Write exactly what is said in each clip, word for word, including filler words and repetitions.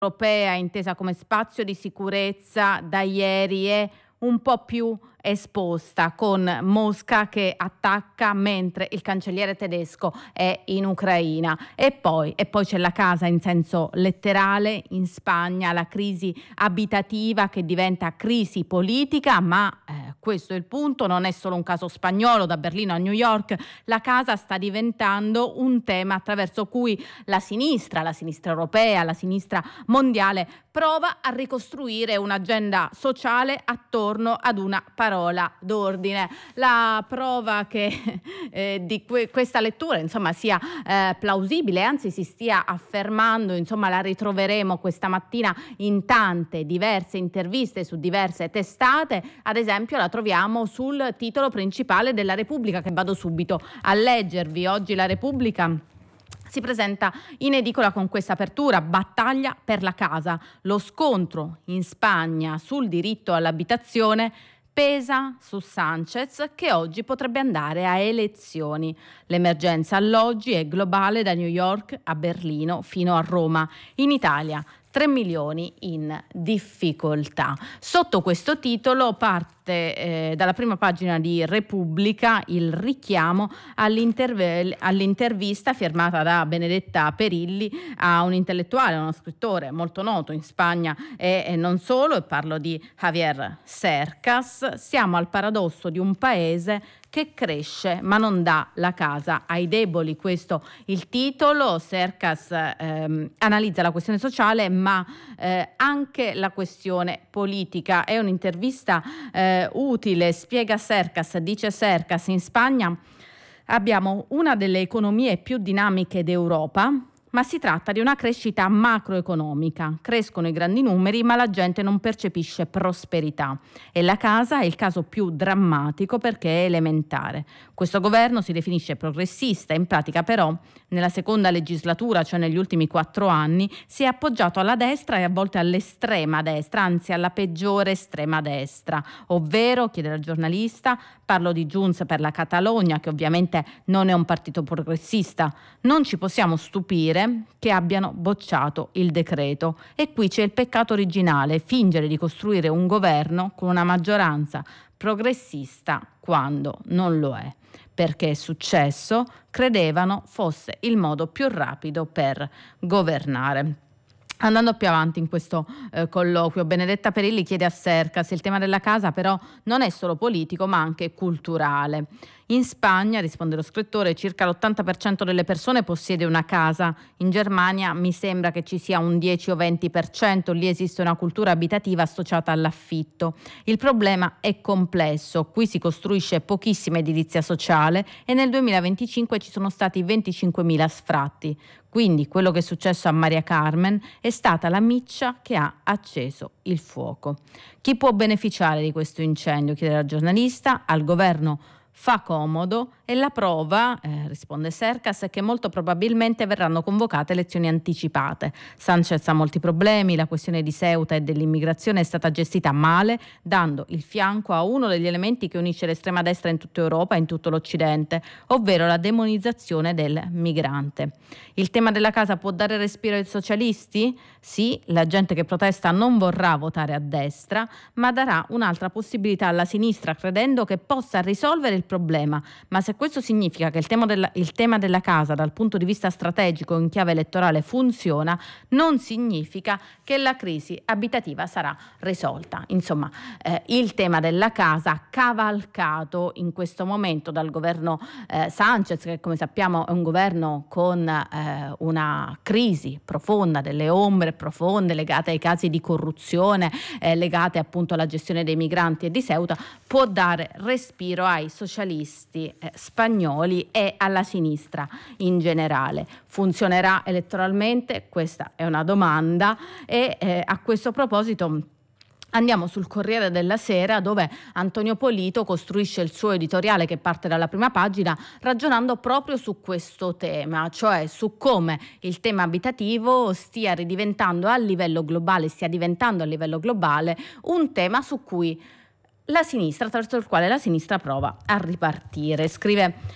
Europea, intesa come spazio di sicurezza, da ieri è un po' più esposta, con Mosca che attacca mentre il cancelliere tedesco è in Ucraina. E poi, e poi c'è la casa in senso letterale in Spagna, la crisi abitativa che diventa crisi politica, ma eh, questo è il punto, non è solo un caso spagnolo, da Berlino a New York, la casa sta diventando un tema attraverso cui la sinistra, la sinistra europea, la sinistra mondiale prova a ricostruire un'agenda sociale attorno ad una parola d'ordine. La prova che eh, di que- questa lettura insomma sia eh, plausibile, anzi si stia affermando, insomma la ritroveremo questa mattina in tante diverse interviste su diverse testate. Ad esempio la troviamo sul titolo principale della Repubblica, che vado subito a leggervi. Oggi la Repubblica si presenta in edicola con questa apertura: battaglia per la casa. Lo scontro in Spagna sul diritto all'abitazione pesa su Sánchez, che oggi potrebbe andare a elezioni. L'emergenza alloggi è globale, da New York a Berlino fino a Roma. In Italia tre milioni in difficoltà. Sotto questo titolo parte eh, dalla prima pagina di Repubblica il richiamo all'interv- all'intervista firmata da Benedetta Perilli a un intellettuale, uno scrittore molto noto in Spagna e, e non solo, e parlo di Javier Cercas. Siamo al paradosso di un paese che cresce ma non dà la casa ai deboli, questo il titolo. Cercas ehm, analizza la questione sociale ma eh, anche la questione politica. È un'intervista eh, utile, spiega Cercas, dice Cercas: in Spagna abbiamo una delle economie più dinamiche d'Europa, ma si tratta di una crescita macroeconomica. Crescono i grandi numeri, ma la gente non percepisce prosperità. E la casa è il caso più drammatico perché è elementare. Questo governo si definisce progressista, in pratica però nella seconda legislatura, cioè negli ultimi quattro anni, si è appoggiato alla destra e a volte all'estrema destra, anzi alla peggiore estrema destra. Ovvero, chiede la giornalista, parlo di Junts per la Catalogna, che ovviamente non è un partito progressista. Non ci possiamo stupire che abbiano bocciato il decreto. E qui c'è il peccato originale: fingere di costruire un governo con una maggioranza progressista quando non lo è. Perché è successo, credevano fosse il modo più rapido per governare. Andando più avanti in questo eh, colloquio, Benedetta Perilli chiede a Cercas: il tema della casa però non è solo politico ma anche culturale. In Spagna, risponde lo scrittore, circa l'ottanta per cento delle persone possiede una casa. In Germania mi sembra che ci sia un dieci o venti per cento. Lì esiste una cultura abitativa associata all'affitto. Il problema è complesso. Qui si costruisce pochissima edilizia sociale e nel duemilaventicinque ci sono stati venticinquemila sfratti. Quindi quello che è successo a Maria Carmen è stata la miccia che ha acceso il fuoco. Chi può beneficiare di questo incendio? Chiede la giornalista. Al governo fa comodo e la prova, eh, risponde Cercas, è che molto probabilmente verranno convocate elezioni anticipate. Sánchez ha molti problemi, la questione di Ceuta e dell'immigrazione è stata gestita male, dando il fianco a uno degli elementi che unisce l'estrema destra in tutta Europa e in tutto l'Occidente, ovvero la demonizzazione del migrante. Il tema della casa può dare respiro ai socialisti? Sì, la gente che protesta non vorrà votare a destra, ma darà un'altra possibilità alla sinistra, credendo che possa risolvere il problema. Ma se questo significa che il tema, della, il tema della casa dal punto di vista strategico in chiave elettorale funziona, non significa che la crisi abitativa sarà risolta. Insomma, eh, il tema della casa cavalcato in questo momento dal governo eh, Sánchez, che come sappiamo è un governo con eh, una crisi profonda, delle ombre profonde legate ai casi di corruzione, eh, legate appunto alla gestione dei migranti e di Ceuta, può dare respiro ai socialisti eh, spagnoli e alla sinistra in generale. Funzionerà elettoralmente? Questa è una domanda e eh, a questo proposito andiamo sul Corriere della Sera, dove Antonio Polito costruisce il suo editoriale che parte dalla prima pagina ragionando proprio su questo tema, cioè su come il tema abitativo stia ridiventando a livello globale, stia diventando a livello globale un tema su cui la sinistra, attraverso il quale la sinistra prova a ripartire. Scrive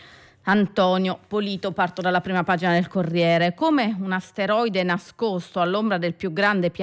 Antonio Polito. Parto dalla prima pagina del Corriere. Come un asteroide nascosto all'ombra del più grande pianeta